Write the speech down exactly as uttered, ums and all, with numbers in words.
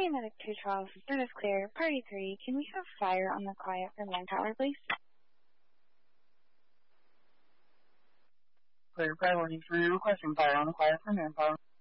Paramedic two twelve, service clear, party three. Can we have fire on the quiet for Manpower, please? Clear priority three, requesting fire on the quiet for Manpower.